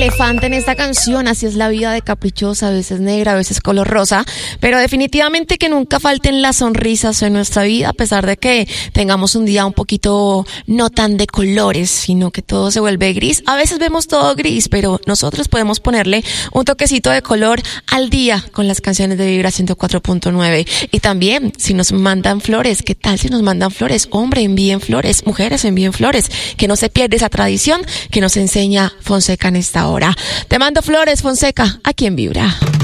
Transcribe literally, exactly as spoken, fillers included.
Elefante en esta canción, así es la vida de caprichosa, a veces negra, a veces color rosa, pero definitivamente que nunca falten las sonrisas en nuestra vida, a pesar de que tengamos un día un poquito no tan de colores, sino que todo se vuelve gris. A veces vemos todo gris, pero nosotros podemos ponerle un toquecito de color al día con las canciones de Vibra ciento cuatro punto nueve. Y también, si nos mandan flores, ¿qué tal si nos mandan flores? Hombre, envíen flores, mujeres, envíen flores, que no se pierda esa tradición que nos enseña Fonseca en esta hora. Te mando flores, Fonseca, aquí en Vibra.